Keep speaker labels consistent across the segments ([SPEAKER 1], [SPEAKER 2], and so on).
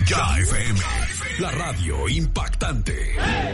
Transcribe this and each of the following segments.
[SPEAKER 1] Ya FM, la radio impactante.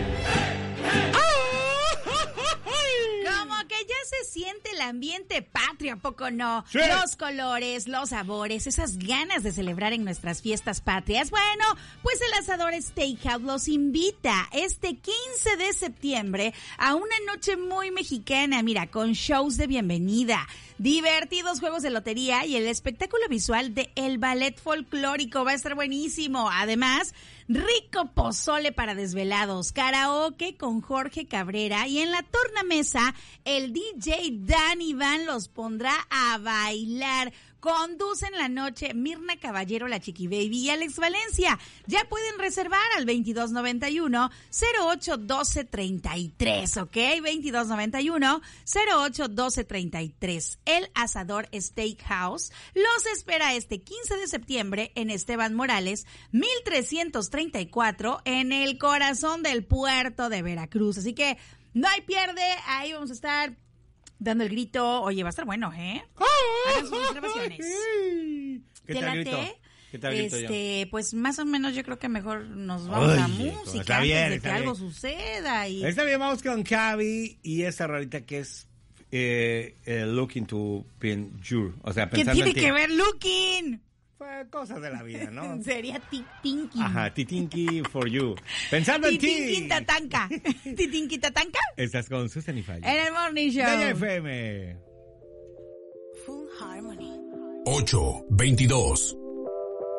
[SPEAKER 2] Como que ya se siente el ambiente patrio, ¿a poco no?
[SPEAKER 3] Sí.
[SPEAKER 2] Los colores, los sabores, esas ganas de celebrar en nuestras fiestas patrias. Bueno, pues el Asador Steakhouse los invita este 15 de septiembre a una noche muy mexicana, mira, con shows de bienvenida, divertidos juegos de lotería y el espectáculo visual de El Ballet Folclórico. Va a estar buenísimo. Además, rico pozole para desvelados, karaoke con Jorge Cabrera y en la tornamesa el DJ Danny Van los pondrá a bailar. Conducen la noche Mirna Caballero, la Chiqui Baby y Alex Valencia. Ya pueden reservar al 2291-081233, ¿ok? 2291-081233. El Asador Steakhouse los espera este 15 de septiembre en Esteban Morales, 1334, en el corazón del puerto de Veracruz. Así que no hay pierde, ahí vamos a estar dando el grito. Oye, va a estar bueno, ¿eh? Hagan sus observaciones.
[SPEAKER 3] ¿Qué
[SPEAKER 2] ¿Te
[SPEAKER 3] tal
[SPEAKER 2] late?
[SPEAKER 3] grito? ¿Qué tal grito yo?
[SPEAKER 2] Pues más o menos yo creo que mejor nos vamos a la música
[SPEAKER 3] está bien,
[SPEAKER 2] antes de
[SPEAKER 3] está
[SPEAKER 2] que
[SPEAKER 3] bien.
[SPEAKER 2] algo suceda. Y...
[SPEAKER 3] Está bien, vamos con Cavi y esa rolita que es Looking to Pin You. O sea,
[SPEAKER 2] ¿Qué
[SPEAKER 3] pensando
[SPEAKER 2] tiene
[SPEAKER 3] en ti.
[SPEAKER 2] que ver Looking?
[SPEAKER 3] Fue cosas de la vida, ¿no?
[SPEAKER 2] Sería Titinki.
[SPEAKER 3] Ajá, Titinki for You. Pensando en ti.
[SPEAKER 2] Titinki Tatanka. Titinki Tatanka.
[SPEAKER 3] Estás con Susan y Falla.
[SPEAKER 2] En el Morning Show.
[SPEAKER 3] Ya FM.
[SPEAKER 2] Full Harmony.
[SPEAKER 1] 822